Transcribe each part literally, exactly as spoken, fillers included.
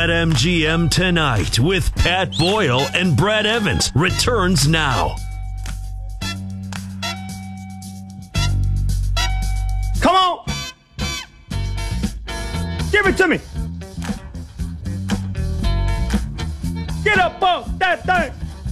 BetMGM Tonight with Pat Boyle and Brad Evans returns now. Come on! Give it to me! Get up on that thing!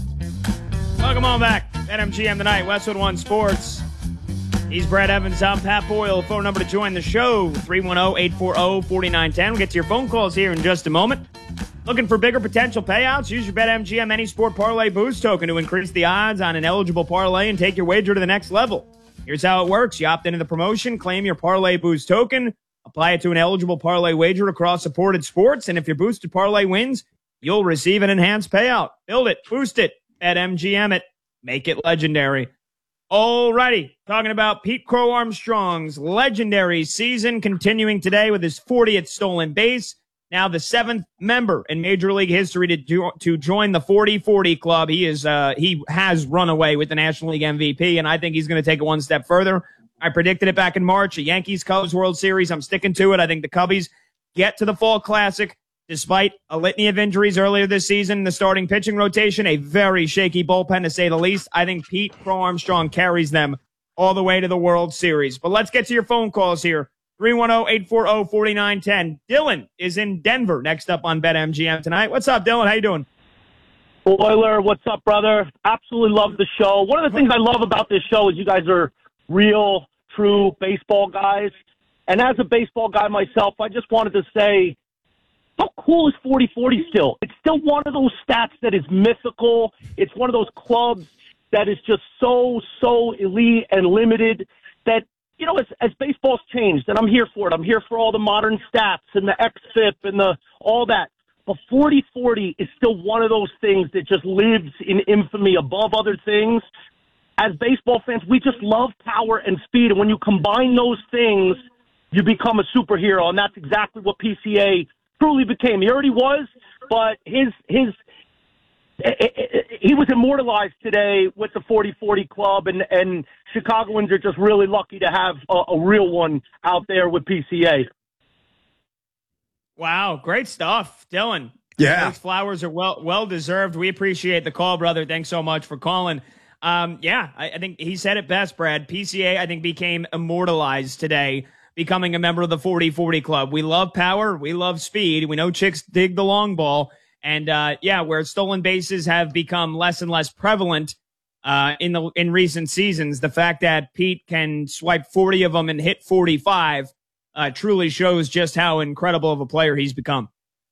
Welcome on back. BetMGM Tonight, Westwood One Sports. He's Brad Evans. I'm Pat Boyle. Phone number to join the show, three one zero, eight four zero, four nine one zero. We'll get to your phone calls here in just a moment. Looking for bigger potential payouts? Use your BetMGM Any Sport Parlay Boost token to increase the odds on an eligible parlay and take your wager to the next level. Here's how it works. You opt into the promotion, claim your Parlay Boost token, apply it to an eligible parlay wager across supported sports, and if your boosted parlay wins, you'll receive an enhanced payout. Build it, boost it, BetMGM it, make it legendary. Alrighty, talking about Pete Crow Armstrong's legendary season, continuing today with his fortieth stolen base. Now the seventh member in Major League history to jo- to join the forty forty club. He is uh, he has run away with the National League M V P, and I think he's going to take it one step further. I predicted it back in March, a Yankees-Cubs World Series. I'm sticking to it. I think the Cubbies get to the Fall Classic. Despite a litany of injuries earlier this season in the starting pitching rotation, a very shaky bullpen to say the least, I think Pete Crow Armstrong carries them all the way to the World Series. But let's get to your phone calls here. three one zero, eight four zero, four nine one zero. Dylan is in Denver next up on BetMGM Tonight. What's up, Dylan? How you doing? Boiler, what's up, brother? Absolutely love the show. One of the things I love about this show is you guys are real, true baseball guys. And as a baseball guy myself, I just wanted to say, how cool is forty forty still? It's still one of those stats that is mythical. It's one of those clubs that is just so, so elite and limited that, you know, as, as baseball's changed, and I'm here for it. I'm here for all the modern stats and the X F I P and the all that. But forty forty is still one of those things that just lives in infamy above other things. As baseball fans, we just love power and speed. And when you combine those things, you become a superhero. And that's exactly what P C A truly became. He already was, but his his he was immortalized today with the forty forty club, and, and Chicagoans are just really lucky to have a, a real one out there with P C A. Wow, great stuff, Dylan. Yeah. Those flowers are well well deserved. We appreciate the call, brother. Thanks so much for calling. Um, yeah, I, I think he said it best, Brad. P C A, I think, became immortalized today, becoming a member of the forty forty club. We love power. We love speed. We know chicks dig the long ball. And, uh, yeah, where stolen bases have become less and less prevalent, uh, in the, in recent seasons, the fact that Pete can swipe forty of them and hit forty-five, uh, truly shows just how incredible of a player he's become.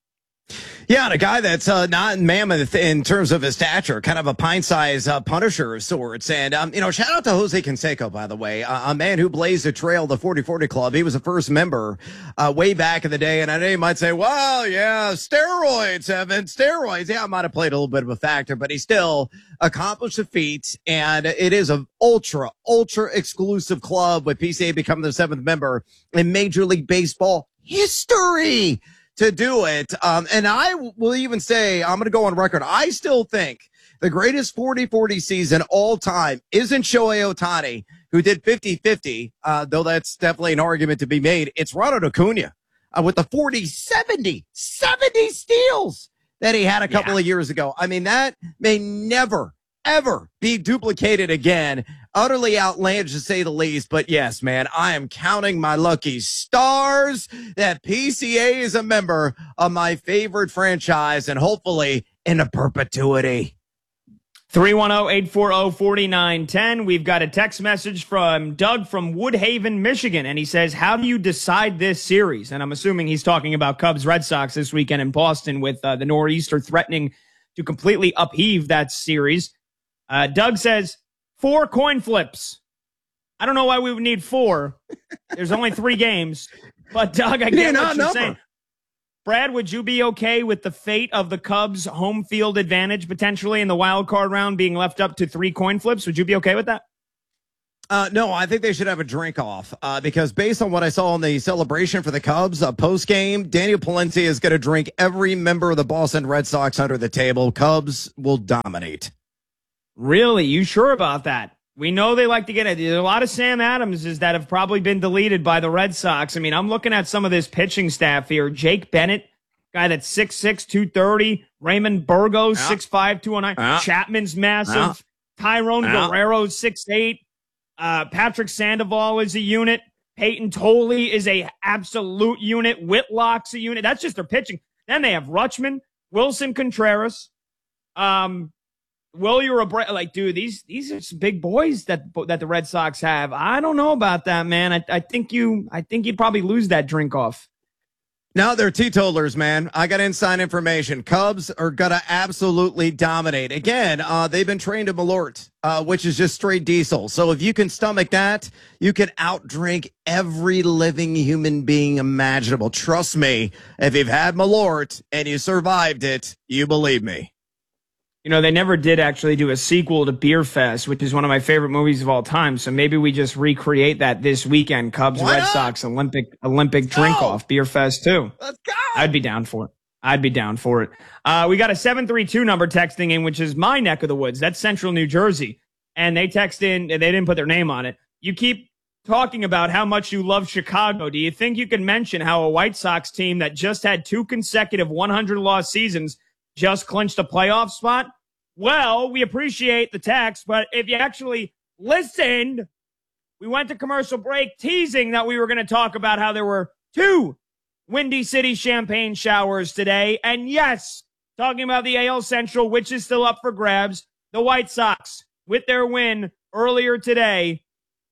Yeah, and a guy that's uh, not mammoth in terms of his stature, kind of a pint-sized uh, Punisher of sorts. And, um, you know, shout out to Jose Canseco, by the way, uh, a man who blazed the trail, the forty forty club. He was the first member uh, way back in the day. And I know you might say, well, yeah, steroids, Evan, steroids. Yeah, I might have played a little bit of a factor, but he still accomplished a feat. And it is an ultra, ultra exclusive club with P C A becoming the seventh member in Major League Baseball history to do it. Um, and I will even say, I'm going to go on record, I still think the greatest forty forty season all time isn't Shohei Ohtani, who did fifty fifty, uh, though that's definitely an argument to be made. It's Ronald Acuna uh, with the forty seventy, seventy steals that he had a couple yeah. of years ago. I mean, that may never, ever be duplicated again. Utterly outlandish to say the least, but yes, man, I am counting my lucky stars that P C A is a member of my favorite franchise, and hopefully in a perpetuity. three one zero, eight four zero, four nine one zero. We've got a text message from Doug from Woodhaven, Michigan, and he says, how do you decide this series? And I'm assuming he's talking about Cubs Red Sox this weekend in Boston, with uh, the Nor'easter threatening to completely upheave that series. Uh, Doug says, four coin flips. I don't know why we would need four. There's only three games. But, Doug, I get what you're saying. Brad, would you be okay with the fate of the Cubs' home field advantage potentially in the wild card round being left up to three coin flips? Would you be okay with that? Uh, no, I think they should have a drink off uh, because based on what I saw in the celebration for the Cubs uh, post game, Daniel Palencia is going to drink every member of the Boston Red Sox under the table. Cubs will dominate. Really? You sure about that? We know they like to get it. There's a lot of Sam Adamses that have probably been deleted by the Red Sox. I mean, I'm looking at some of this pitching staff here. Jake Bennett, guy that's six six, two thirty. Raymond Burgos, yeah. six five, two oh nine. Yeah. Chapman's massive. Yeah. Tyrone yeah. Guerrero, six eight. Uh, Patrick Sandoval is a unit. Peyton Tolle is a absolute unit. Whitlock's a unit. That's just their pitching. Then they have Rutschman, Wilson Contreras. Um, Will you're a like, dude, these these are some big boys that that the Red Sox have. I don't know about that, man. I I think you I think you'd probably lose that drink off. No, they're teetotalers, man. I got inside information. Cubs are going to absolutely dominate. Again, uh, they've been trained to Malort, uh, which is just straight diesel. So if you can stomach that, you can outdrink every living human being imaginable. Trust me, if you've had Malort and you survived it, you believe me. You know, they never did actually do a sequel to Beer Fest, which is one of my favorite movies of all time. So maybe we just recreate that this weekend. Cubs, Why Red not? Sox, Olympic Olympic drink-off, Beer Fest too. Let's go. I'd be down for it. I'd be down for it. Uh, we got a seven three two number texting in, which is my neck of the woods. That's Central New Jersey. And they text in, they didn't put their name on it. You keep talking about how much you love Chicago. Do you think you can mention how a White Sox team that just had two consecutive one hundred loss seasons just clinched a playoff spot? Well, we appreciate the text, but if you actually listened, we went to commercial break teasing that we were going to talk about how there were two Windy City champagne showers today. And yes, talking about the A L Central, which is still up for grabs, the White Sox with their win earlier today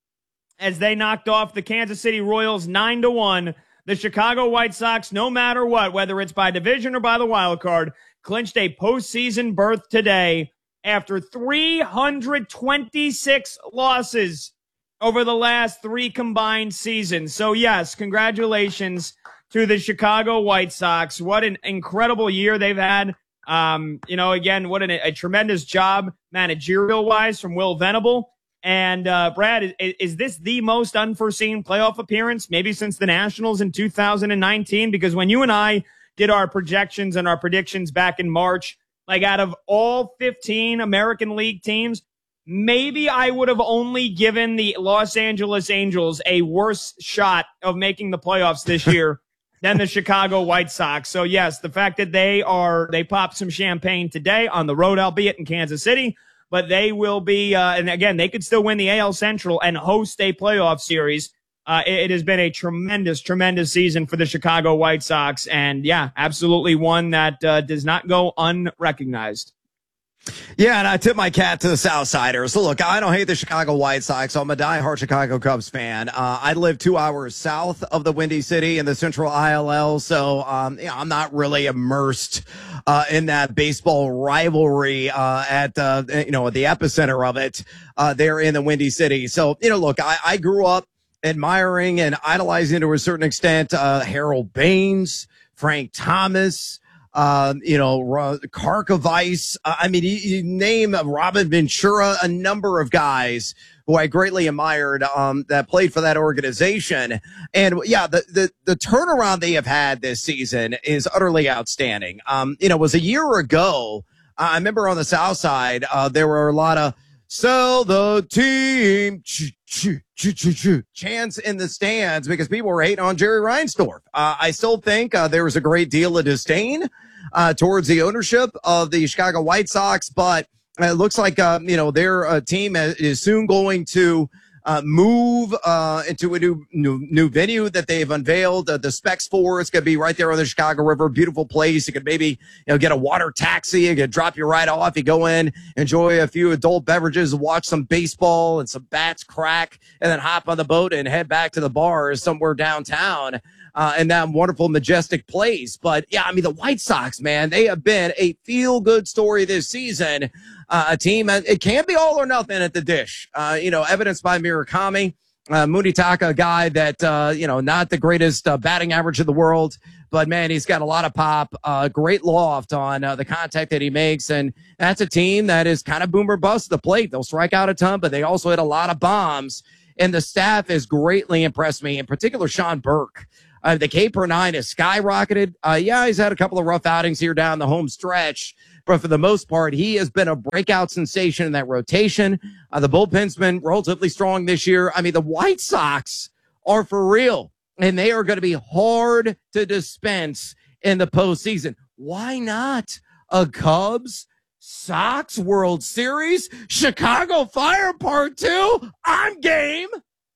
as they knocked off the Kansas City Royals nine to one. The Chicago White Sox, no matter what, whether it's by division or by the wild card, clinched a postseason berth today after three hundred twenty-six losses over the last three combined seasons. So, yes, congratulations to the Chicago White Sox. What an incredible year they've had. Um, you know, again, what an, a tremendous job managerial-wise from Will Venable. And, uh, Brad, is, is this the most unforeseen playoff appearance maybe since the Nationals in two thousand nineteen? Because when you and I did our projections and our predictions back in March, like out of all fifteen American League teams, maybe I would have only given the Los Angeles Angels a worse shot of making the playoffs this year than the Chicago White Sox. So yes, the fact that they are, they popped some champagne today on the road, albeit in Kansas City, but they will be, uh, and again, they could still win the A L Central and host a playoff series. Uh, it, it has been a tremendous, tremendous season for the Chicago White Sox. And yeah, absolutely one that uh, does not go unrecognized. Yeah, and I tip my cap to the Southsiders. So look, I don't hate the Chicago White Sox. I'm a diehard Chicago Cubs fan. Uh, I live two hours south of the Windy City in the Central I L L, so um, yeah, I'm not really immersed uh, in that baseball rivalry uh, at uh, you know at the epicenter of it uh, there in the Windy City. So you know, look, I, I grew up admiring and idolizing to a certain extent uh, Harold Baines, Frank Thomas. Uh, you know, Karkovice. Uh, I mean, you, you name Robin Ventura, a number of guys who I greatly admired um, that played for that organization. And yeah, the, the, the turnaround they have had this season is utterly outstanding. Um, you know, it was a year ago. I remember on the South Side, uh, there were a lot of sell the team chants in the stands because people were hating on Jerry Reinsdorf. Uh, I still think uh, there was a great deal of disdain uh, towards the ownership of the Chicago White Sox, but it looks like, uh, you know, their uh, team is soon going to uh, move uh, into a new, new new venue that they've unveiled. Uh, the specs for it's going to be right there on the Chicago River. Beautiful place. You could maybe you know get a water taxi. You could drop you right off. You go in, enjoy a few adult beverages, watch some baseball and some bats crack, and then hop on the boat and head back to the bars somewhere downtown uh, in that wonderful, majestic place. But yeah, I mean the White Sox, man, they have been a feel-good story this season. Uh, a team, it can't be all or nothing at the dish. Uh, you know, evidenced by Murakami, uh, Munitaka, a guy that, uh, you know, not the greatest uh, batting average in the world, but man, he's got a lot of pop, uh, great loft on uh, the contact that he makes. And that's a team that is kind of boomer bust at the plate. They'll strike out a ton, but they also hit a lot of bombs. And the staff has greatly impressed me, in particular, Sean Burke. Uh, the K per nine has skyrocketed. Uh, yeah, he's had a couple of rough outings here down the home stretch, but for the most part, he has been a breakout sensation in that rotation. Uh, the bullpen's been relatively strong this year. I mean, the White Sox are for real, and they are going to be hard to dispense in the postseason. Why not a Cubs Sox World Series? Chicago Fire Part Two. I'm game.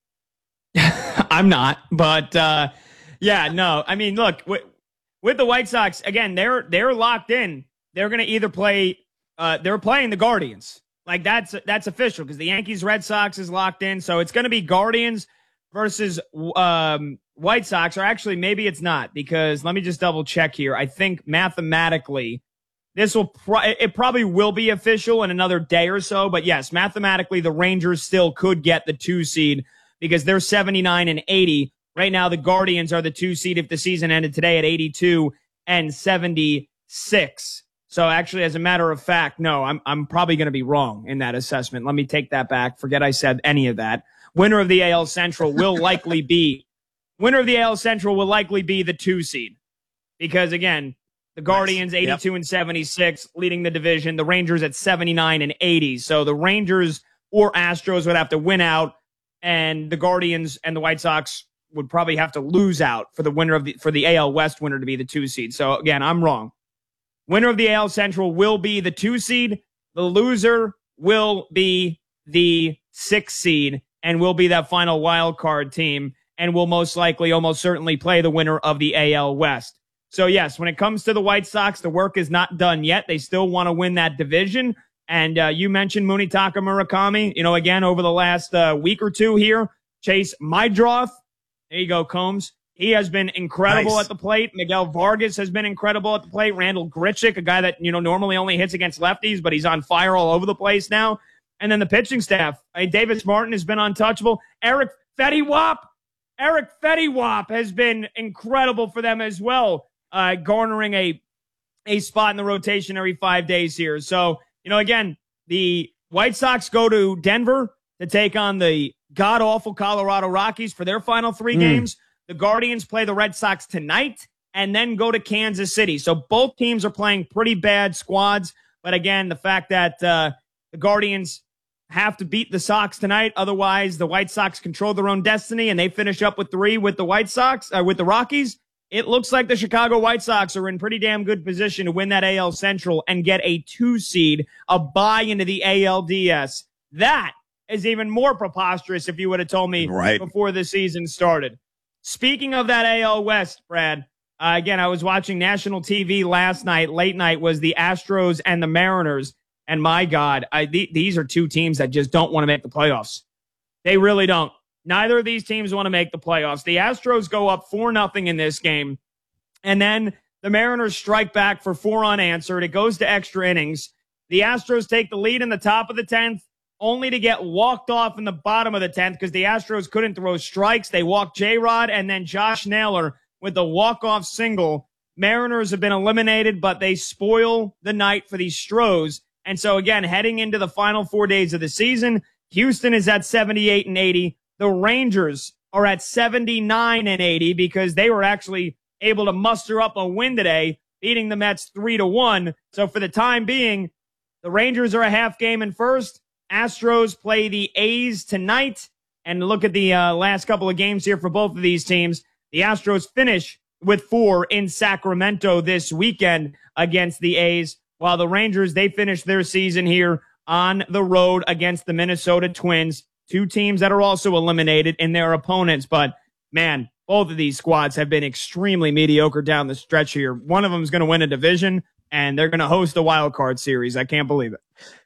I'm not, but uh, yeah, no. I mean, look, with, with the White Sox again, they're they're locked in. They're going to either play. Uh, they're playing the Guardians. Like that's that's official because the Yankees Red Sox is locked in. So it's going to be Guardians versus um, White Sox, or actually maybe it's not, because let me just double check here. I think mathematically this will pro- it probably will be official in another day or so. But yes, mathematically the Rangers still could get the two seed because they're seventy-nine and eighty. Right now the Guardians are the two seed if the season ended today at eighty-two and seventy-six. So actually, as a matter of fact, no, I'm I'm probably going to be wrong in that assessment. Let me take that back. Forget I said any of that. Winner of the A L Central will likely be winner of the A L Central will likely be the two seed, because again, the Guardians nice. eighty-two yep. and seventy-six leading the division. The Rangers at seventy-nine and eighty. So the Rangers or Astros would have to win out, and the Guardians and the White Sox would probably have to lose out for the winner of the for the A L West winner to be the two seed. So again, I'm wrong. Winner of the A L Central will be the two seed. The loser will be the six seed and will be that final wild card team and will most likely, almost certainly play the winner of the A L West. So yes, when it comes to the White Sox, the work is not done yet. They still want to win that division. And uh, you mentioned Munetaka Murakami. You know, again, over the last uh, week or two here, Chase Mydroth. There you go, Combs. He has been incredible nice. at the plate. Miguel Vargas has been incredible at the plate. Randall Grichuk, a guy that, you know, normally only hits against lefties, but he's on fire all over the place now. And then the pitching staff. I mean, Davis Martin has been untouchable. Eric Fetty-Wap. Eric Fetty-Wap has been incredible for them as well, uh, garnering a, a spot in the rotation every five days here. So, you know, again, the White Sox go to Denver to take on the god-awful Colorado Rockies for their final three mm. games. The Guardians play the Red Sox tonight and then go to Kansas City. So both teams are playing pretty bad squads. But again, the fact that uh, the Guardians have to beat the Sox tonight, otherwise the White Sox control their own destiny and they finish up with three with the White Sox, uh, with the Rockies. It looks like the Chicago White Sox are in pretty damn good position to win that A L Central and get a two seed, a bye into the A L D S. That is even more preposterous if you would have told me right. before the season started. Speaking of that A L West, Brad, uh, again, I was watching national T V last night. Late night was the Astros and the Mariners. And my God, I, th- these are two teams that just don't want to make the playoffs. They really don't. Neither of these teams want to make the playoffs. The Astros go up four nothing in this game. And then the Mariners strike back for four unanswered. It goes to extra innings. The Astros take the lead in the top of the tenth, only to get walked off in the bottom of the tenth because the Astros couldn't throw strikes. They walked J-Rod and then Josh Naylor with the walk-off single. Mariners have been eliminated, but they spoil the night for these Stros. And so, again, heading into the final four days of the season, Houston is at seventy-eight and eighty. The Rangers are at seventy-nine and eighty because they were actually able to muster up a win today, beating the Mets three to one. So for the time being, the Rangers are a half game in first. Astros play the A's tonight. And look at the uh, last couple of games here for both of these teams. The Astros finish with four in Sacramento this weekend against the A's, while the Rangers, they finish their season here on the road against the Minnesota Twins, two teams that are also eliminated in their opponents. But, man, both of these squads have been extremely mediocre down the stretch here. One of them is going to win a division, and they're going to host a wild card series. I can't believe it.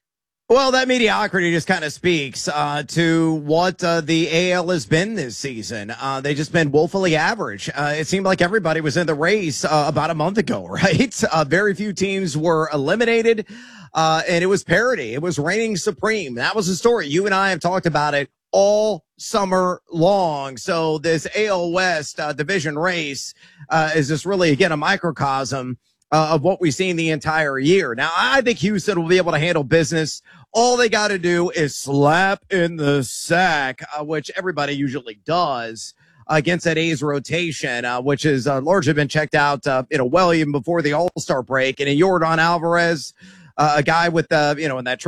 Well, that mediocrity just kind of speaks uh, to what uh, the A L has been this season. Uh, they've just been woefully average. Uh, it seemed like everybody was in the race uh, about a month ago, right? Uh, very few teams were eliminated, uh, and it was parity. It was reigning supreme. That was the story. You and I have talked about it all summer long. So this A L West uh, division race uh, is just really, again, a microcosm Uh, of what we've seen the entire year. Now, I think Houston will be able to handle business. All they got to do is slap in the sack, uh, which everybody usually does uh, against that A's rotation, uh, which has uh, largely been checked out, uh, you know, well even before the All-Star break. And in Yordan Alvarez, uh, a guy with, uh, you know, in that